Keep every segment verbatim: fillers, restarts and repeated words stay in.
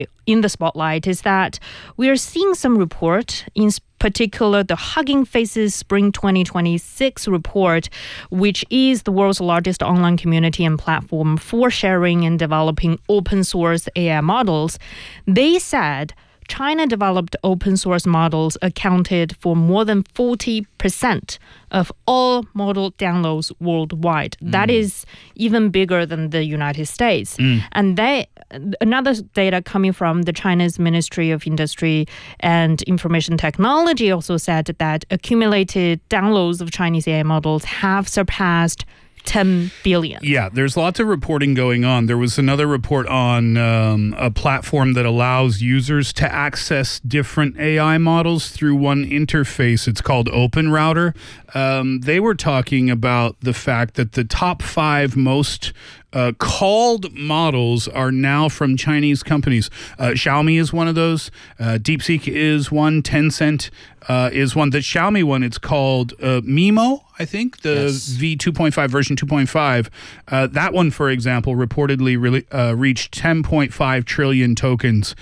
in the spotlight is that we are seeing some report, in particular the Hugging Faces Spring twenty twenty-six report, which is the world's largest online community and platform for sharing and developing open source A I models. They said China-developed open-source models accounted for more than forty percent of all model downloads worldwide. Mm. That is even bigger than the United States. Mm. And they, another data coming from the China's Ministry of Industry and Information Technology also said that accumulated downloads of Chinese A I models have surpassed ten billion. Yeah, there's lots of reporting going on. There was another report on um, a platform that allows users to access different A I models through one interface. It's called OpenRouter. Um, they were talking about the fact that the top five most Uh, called models are now from Chinese companies. Uh, Xiaomi is one of those. Uh, DeepSeek is one. Tencent uh, is one. The Xiaomi one, it's called uh, Mimo, I think, the yes. V two point five, version two point five. Uh, that one, for example, reportedly really, uh, reached ten point five trillion tokens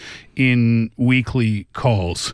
in weekly calls.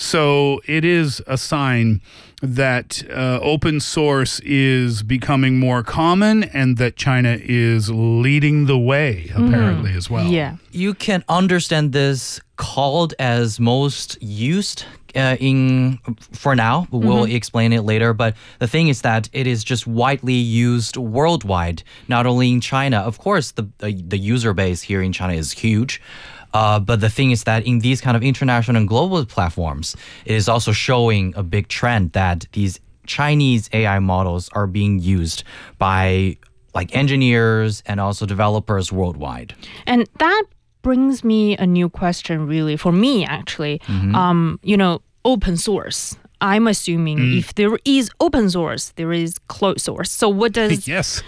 So it is a sign that uh, open source is becoming more common and that China is leading the way, apparently, mm. as well. Yeah. You can understand this called as most used uh, in for now. We'll mm-hmm. explain it later. But the thing is that it is just widely used worldwide, not only in China. Of course, the the, the user base here in China is huge. Uh, but the thing is that in these kind of international and global platforms, it is also showing a big trend that these Chinese A I models are being used by like engineers and also developers worldwide. And that brings me a new question, really, for me, actually. Mm-hmm. Um, you know, open source. I'm assuming mm. if there is open source, there is closed source. So what does yes?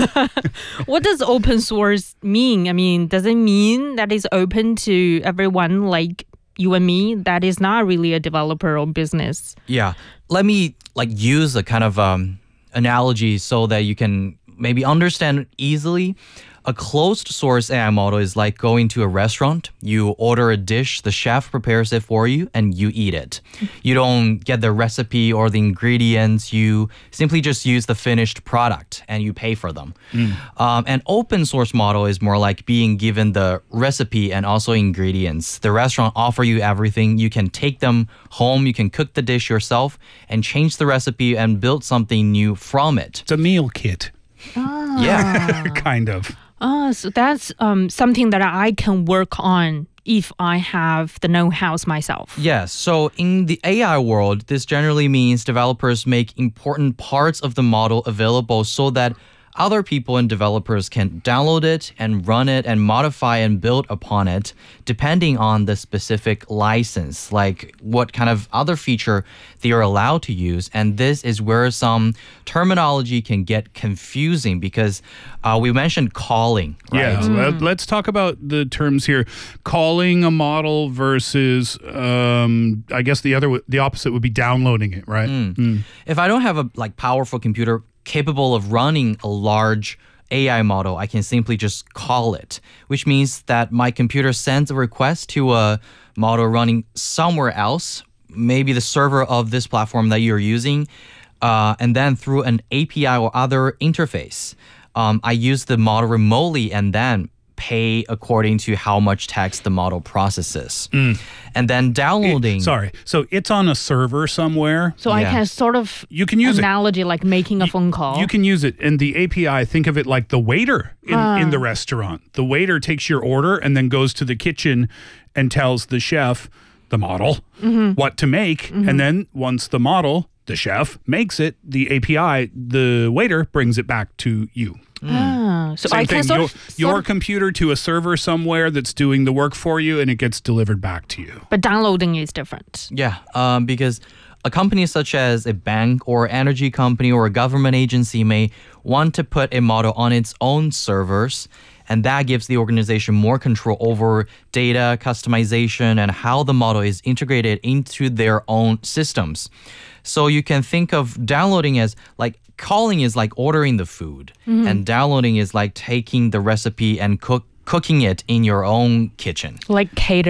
what does open source mean? I mean, does it mean that it's open to everyone like you and me? That is not really a developer or business. Yeah, let me like use a kind of um, analogy so that you can maybe understand easily. A closed source A I model is like going to a restaurant. You order a dish, the chef prepares it for you, and you eat it. You don't get the recipe or the ingredients. You simply just use the finished product and you pay for them. Mm. Um, an open source model is more like being given the recipe and also ingredients. The restaurant offer you everything. You can take them home. You can cook the dish yourself and change the recipe and build something new from it. It's a meal kit. Ah. Yeah, kind of. Oh, so that's um, something that I can work on if I have the know-how myself. Yes. So in the A I world, this generally means developers make important parts of the model available so that other people and developers can download it and run it and modify and build upon it depending on the specific license, like what kind of other feature they are allowed to use. And this is where some terminology can get confusing because uh, we mentioned calling, right? Yeah, mm. let's talk about the terms here. Calling a model versus, um, I guess the other, the opposite would be downloading it, right? Mm. Mm. If I don't have a like powerful computer capable of running a large A I model, I can simply just call it, which means that my computer sends a request to a model running somewhere else, maybe the server of this platform that you're using, uh, and then through an A P I or other interface, um, I use the model remotely and then pay according to how much text the model processes. Mm. And then downloading... It, sorry. So it's on a server somewhere. So yeah. I can sort of you can use analogy it. like making a you, phone call. You can use it. And the A P I, think of it like the waiter in, uh. in the restaurant. The waiter takes your order and then goes to the kitchen and tells the chef, the model, mm-hmm. what to make. Mm-hmm. And then once the model, the chef, makes it, the A P I, the waiter brings it back to you. Mm. Ah, so Same I can thing. sort your, of, sort your of, computer to a server somewhere that's doing the work for you and it gets delivered back to you. But downloading is different. Yeah, um, because a company such as a bank or energy company or a government agency may want to put a model on its own servers, and that gives the organization more control over data, customization, and how the model is integrated into their own systems. So you can think of downloading as like calling is like ordering the food, mm-hmm. and downloading is like taking the recipe and cook cooking it in your own kitchen. Like cater